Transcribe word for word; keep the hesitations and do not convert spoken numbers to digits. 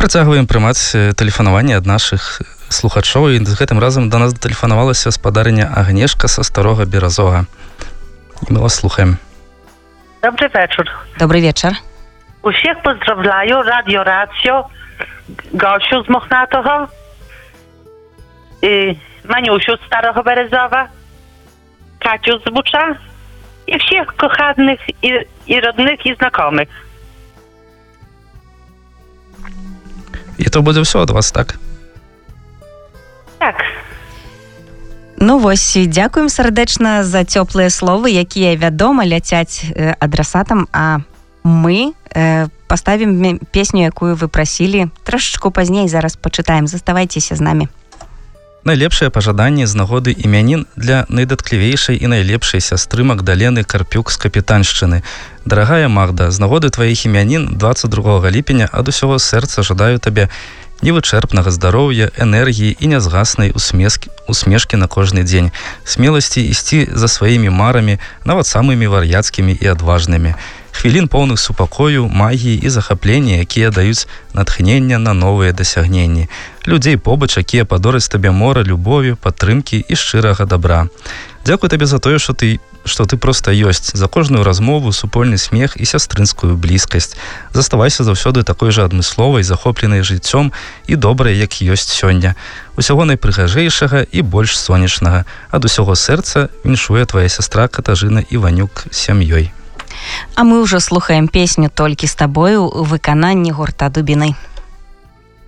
Працягваем прымаць тэлефанаванне ад нашых слухачоў, і з гэтым разам да нас датэлефанавалася гаспадарыня Агнешка са Старога Беразога. І мы вас слухаем. Dobry wieczór. Dobry wieczór. Усіх поздравляю, Radio Racjo, Gosiu z Mochnatowa, i Maniusiu z Starego Berezowa, Kaciu z Bucza i всіх kochanych i, i rodnych i znajomych. І то буде все ад вас, так? Так. Ну вось, дзякуем сардэчна за цёплыя словы, якія, вядома, ляцяць адрасатам, а мы э, паставім песню, якую вы прасілі трошачку пазней, зараз пачытаем. Заставайцеся з намі. Найлепшае пажаданне з нагоды імянін для найдатклівейшай і найлепшай сястры Магдалены Карпюк з Капітаншчыны. Дарагая Магда, з нагоды тваіх імянін дваццаць другога ліпеня ад усяго сэрца жадаю табе невычэрпнага здароўя, энергіі і нязгаснай усмешкі, усмешкі на кожны дзень, смеласці ісці за сваімі марамі, нават самымі вар'яцкімі і адважнымі. Хвілін поўных супакою, магіі і захаплення, якія даюць натхнення на новыя дасягненні. Людзей побач, якія падораць табе мора любові, падтрымкі і шчырага дабра. Дзякуй табе за тое, што ты, што ты проста ёсць, за кожную размову, супольны смех і сястрынскую блізкасць. Заставайся заўсёды такой жа адмысловай, захопленай жыццём і добрай, як ёсць сёння. Усяго найпрыгажэйшага і больш сонечнага. Ад усяго сэрца віншуе твая сястра Катажына Іванюк з сям'ёй. А мы ўжо слухаем песню «Толькі з табою» у выкананні гурта «Дубіны».